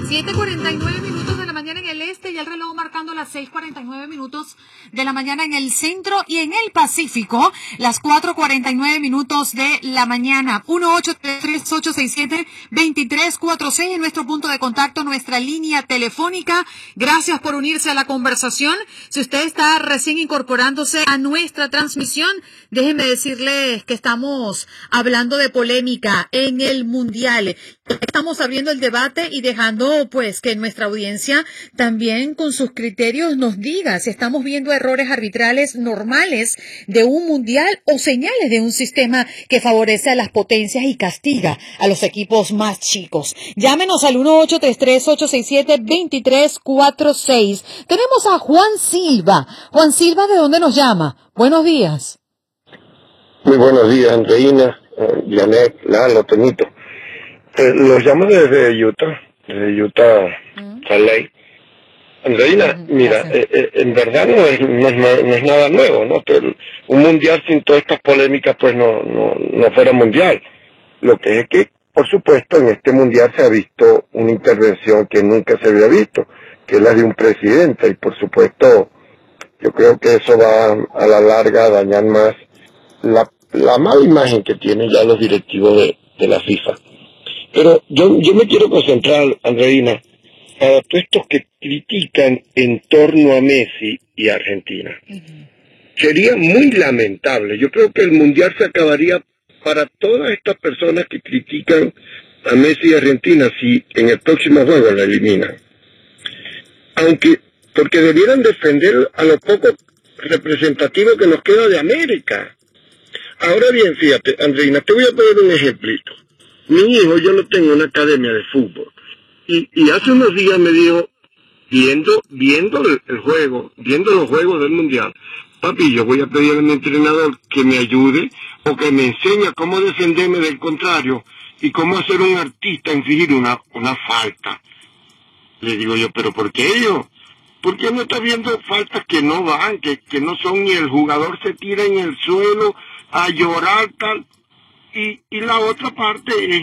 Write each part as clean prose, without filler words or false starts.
7:49 de la mañana en el este y el reloj marcando las 6:49 de la mañana en el centro y en el Pacífico, las 4:49 de la mañana. 1-833-867-2346 en nuestro punto de contacto, nuestra línea telefónica. Gracias por unirse a la conversación. Si usted está recién incorporándose a nuestra transmisión, déjenme decirles que estamos hablando de polémica en el Mundial. Estamos abriendo el debate y dejando pues que nuestra audiencia también con sus criterios nos diga si estamos viendo errores arbitrales normales de un mundial o señales de un sistema que favorece a las potencias y castiga a los equipos más chicos. Llámenos al 1-833-867-2346. Tenemos a Juan Silva. Juan Silva, ¿de dónde nos llama? Buenos días. Muy buenos días, Andreina, Janet, Lalo, Tonito. Los llamo desde Utah, Salt Lake. Andreina, mira, en verdad no es nada nuevo, ¿no? Pero un mundial sin todas estas polémicas, pues no fuera mundial. Lo que es que, por supuesto, en este mundial se ha visto una intervención que nunca se había visto, que es la de un presidente, y por supuesto, yo creo que eso va a la larga a dañar más la mala imagen que tienen ya los directivos de la FIFA. Pero yo me quiero concentrar, Andreina, a todos estos que critican en torno a Messi y a Argentina. Sería muy lamentable. Yo creo que el Mundial se acabaría para todas estas personas que critican a Messi y a Argentina si en el próximo juego la eliminan. Porque debieran defender a lo poco representativo que nos queda de América. Ahora bien, fíjate, Andreina, te voy a poner un ejemplito. Mi hijo, yo lo tengo en una academia de fútbol. Y hace unos días me dijo, viendo el juego, viendo los juegos del Mundial, papi, yo voy a pedir a mi entrenador que me ayude o que me enseñe cómo defenderme del contrario y cómo hacer un artista infligir una falta. Le digo yo, ¿pero por qué yo? ¿Por qué no está viendo faltas que no van, que no son, ni el jugador se tira en el suelo a llorar tal? Y la otra parte es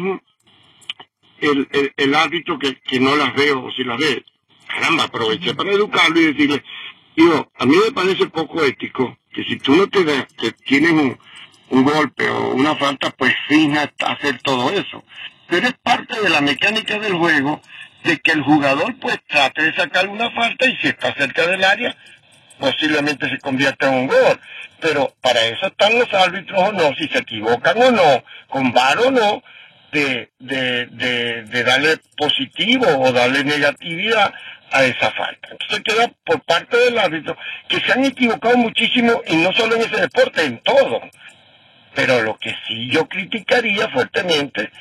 el árbitro que no las ve, o si las ve, caramba, aproveché para educarlo y decirle, digo, a mí me parece poco ético que si tú no te tienes un golpe o una falta, pues finja hacer todo eso. Pero es parte de la mecánica del juego, de que el jugador pues trate de sacar una falta y si está cerca del área, posiblemente se convierta en un gol. Pero para eso están los árbitros o no, si se equivocan o no, con VAR o no, de darle positivo o darle negatividad a esa falta. Entonces queda por parte del árbitro que se han equivocado muchísimo, y no solo en ese deporte, en todo. Pero lo que sí yo criticaría fuertemente